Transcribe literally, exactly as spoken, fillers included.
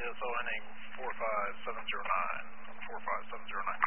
S O ending four five seven zero nine, four five seven zero nine.